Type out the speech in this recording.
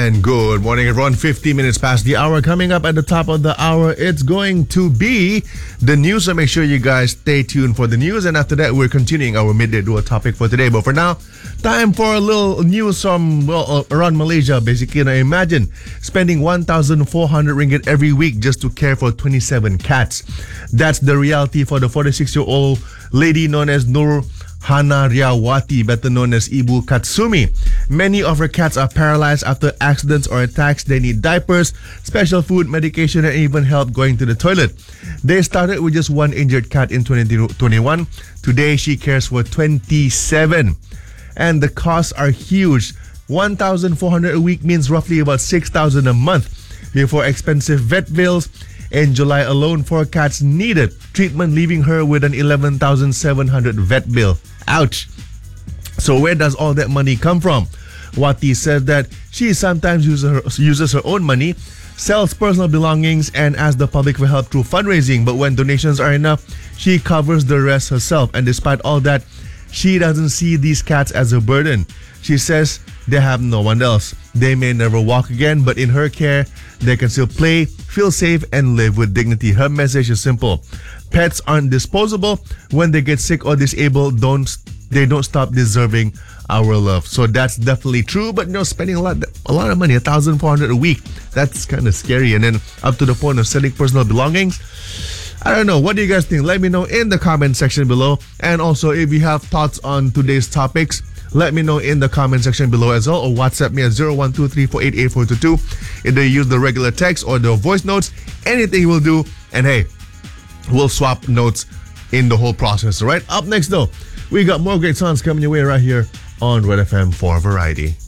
And good morning, everyone. 50 minutes past the hour. Coming up at the top of the hour, it's going to be the news. So make sure you guys stay tuned for the news. And after that, we're continuing our midday duo topic for today. But for now, time for a little news from, around Malaysia. Basically, now imagine spending 1,400 ringgit every week just to care for 27 cats. That's the reality for the 46-year-old lady known as Nur Hana Riawati, better known as Ibu Katsumi. Many of her cats are paralyzed after accidents or attacks. They need diapers, special food, medication, and even help going to the toilet. They started with just one injured cat in 2021. Today, she cares for 27. And the costs are huge. 1,400 a week means roughly about 6,000 a month. Before expensive vet bills, in July alone, 4 cats needed treatment, leaving her with an 11,700 vet bill. Ouch. So where does all that money come from? Wati said that she sometimes uses her own money, sells personal belongings, and asks the public for help through fundraising. But when donations are enough, she covers the rest herself. And despite all that, she doesn't see these cats as a burden. She says they have no one else. They may never walk again, but in her care, they can still play, feel safe, and live with dignity. Her message is simple. Pets aren't disposable. When they get sick or disabled, they don't stop deserving our love. So that's definitely true. But spending a lot of money, 1,400 a week, that's kind of scary. And then up to the point of selling personal belongings. I don't know. What do you guys think? Let me know in the comment section below. And also, if you have thoughts on today's topics, let me know in the comment section below as well, or WhatsApp me at 0123488422. Either use the regular text or the voice notes, anything will do. And hey, we'll swap notes in the whole process. All right. Up next, though, we got more great songs coming your way right here on Red FM for Variety.